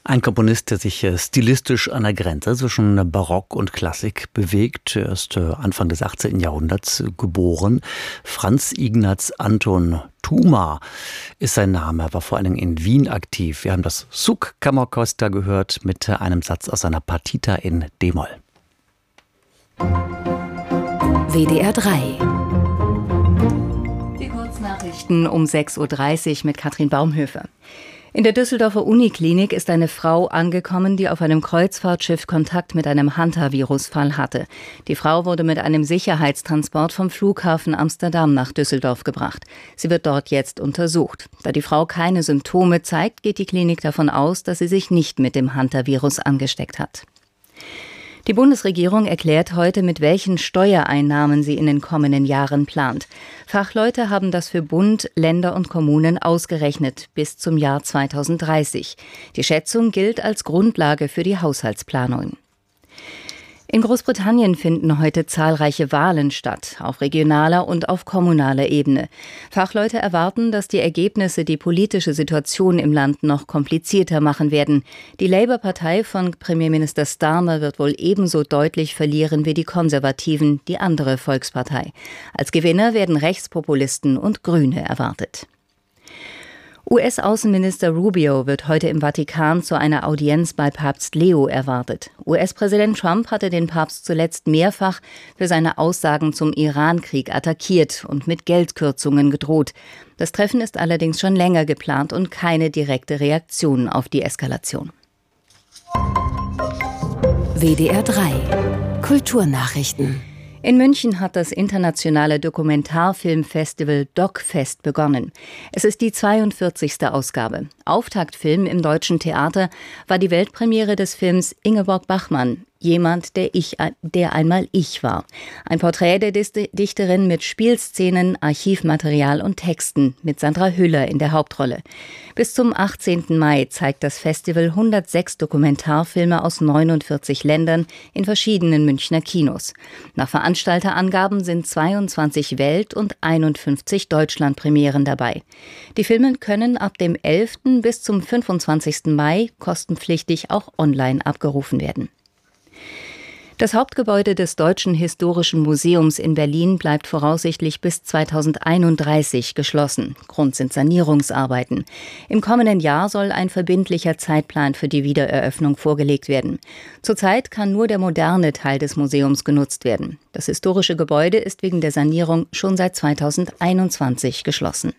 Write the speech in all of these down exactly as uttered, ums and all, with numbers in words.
Ein Komponist, der sich stilistisch an der Grenze zwischen Barock und Klassik bewegt. Er ist Anfang des achtzehnten Jahrhunderts geboren. Franz Ignaz Anton Thuma ist sein Name. Er war vor allen Dingen in Wien aktiv. Wir haben das Suk-Kammerorchester gehört mit einem Satz aus seiner Partita in D-Moll. W D R drei. Die Kurznachrichten um sechs Uhr dreißig mit Katrin Baumhöfer. In der Düsseldorfer Uniklinik ist eine Frau angekommen, die auf einem Kreuzfahrtschiff Kontakt mit einem Hantavirus-Fall hatte. Die Frau wurde mit einem Sicherheitstransport vom Flughafen Amsterdam nach Düsseldorf gebracht. Sie wird dort jetzt untersucht. Da die Frau keine Symptome zeigt, geht die Klinik davon aus, dass sie sich nicht mit dem Hantavirus angesteckt hat. Die Bundesregierung erklärt heute, mit welchen Steuereinnahmen sie in den kommenden Jahren plant. Fachleute haben das für Bund, Länder und Kommunen ausgerechnet bis zum Jahr zweitausenddreißig. Die Schätzung gilt als Grundlage für die Haushaltsplanung. In Großbritannien finden heute zahlreiche Wahlen statt, auf regionaler und auf kommunaler Ebene. Fachleute erwarten, dass die Ergebnisse die politische Situation im Land noch komplizierter machen werden. Die Labour-Partei von Premierminister Starmer wird wohl ebenso deutlich verlieren wie die Konservativen, die andere Volkspartei. Als Gewinner werden Rechtspopulisten und Grüne erwartet. U S-Außenminister Rubio wird heute im Vatikan zu einer Audienz bei Papst Leo erwartet. U S-Präsident Trump hatte den Papst zuletzt mehrfach für seine Aussagen zum Iran-Krieg attackiert und mit Geldkürzungen gedroht. Das Treffen ist allerdings schon länger geplant und keine direkte Reaktion auf die Eskalation. W D R drei Kulturnachrichten. In München hat das internationale Dokumentarfilmfestival DocFest begonnen. Es ist die zweiundvierzigste Ausgabe. Auftaktfilm im Deutschen Theater war die Weltpremiere des Films Ingeborg Bachmann, Jemand, der ich, der einmal ich war. Ein Porträt der Dichterin mit Spielszenen, Archivmaterial und Texten mit Sandra Hüller in der Hauptrolle. Bis zum achtzehnten Mai zeigt das Festival hundertsechs Dokumentarfilme aus neunundvierzig Ländern in verschiedenen Münchner Kinos. Nach Veranstalterangaben sind zweiundzwanzig Welt- und einundfünfzig Deutschlandpremieren dabei. Die Filme können ab dem elften bis zum fünfundzwanzigsten Mai kostenpflichtig auch online abgerufen werden. Das Hauptgebäude des Deutschen Historischen Museums in Berlin bleibt voraussichtlich bis zweitausendeinunddreißig geschlossen. Grund sind Sanierungsarbeiten. Im kommenden Jahr soll ein verbindlicher Zeitplan für die Wiedereröffnung vorgelegt werden. Zurzeit kann nur der moderne Teil des Museums genutzt werden. Das historische Gebäude ist wegen der Sanierung schon seit zweitausendeinundzwanzig geschlossen.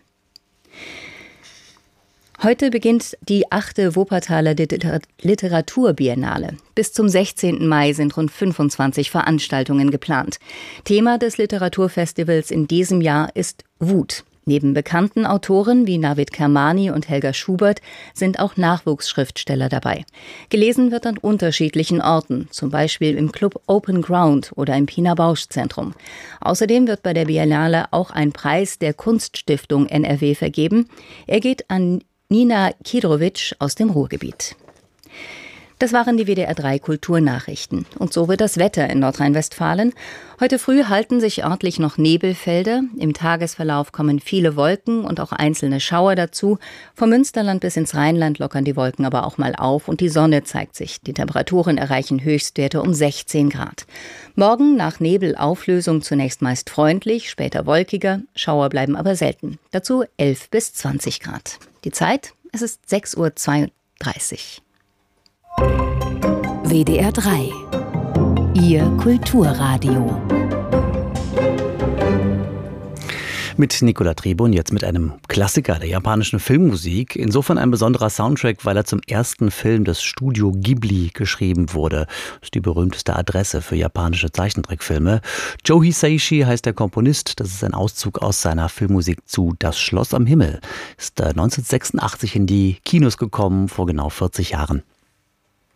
Heute beginnt die achte Wuppertaler Literaturbiennale. Bis zum sechzehnten Mai sind rund fünfundzwanzig Veranstaltungen geplant. Thema des Literaturfestivals in diesem Jahr ist Wut. Neben bekannten Autoren wie Navid Kermani und Helga Schubert sind auch Nachwuchsschriftsteller dabei. Gelesen wird an unterschiedlichen Orten, zum Beispiel im Club Open Ground oder im Pina Bausch Zentrum. Außerdem wird bei der Biennale auch ein Preis der Kunststiftung N R W vergeben. Er geht an Nina Kidrovic aus dem Ruhrgebiet. Das waren die W D R drei Kulturnachrichten. Und so wird das Wetter in Nordrhein-Westfalen. Heute früh halten sich örtlich noch Nebelfelder. Im Tagesverlauf kommen viele Wolken und auch einzelne Schauer dazu. Vom Münsterland bis ins Rheinland lockern die Wolken aber auch mal auf und die Sonne zeigt sich. Die Temperaturen erreichen Höchstwerte um sechzehn Grad. Morgen nach Nebelauflösung zunächst meist freundlich, später wolkiger. Schauer bleiben aber selten. Dazu elf bis zwanzig Grad. Die Zeit, es ist sechs Uhr zweiunddreißig. W D R drei. Ihr Kulturradio. Mit Nicola Tribon, jetzt mit einem Klassiker der japanischen Filmmusik. Insofern ein besonderer Soundtrack, weil er zum ersten Film des Studio Ghibli geschrieben wurde. Das ist die berühmteste Adresse für japanische Zeichentrickfilme. Joe Hisaishi heißt der Komponist. Das ist ein Auszug aus seiner Filmmusik zu Das Schloss am Himmel. Ist neunzehnhundertsechsundachtzig in die Kinos gekommen, vor genau vierzig Jahren.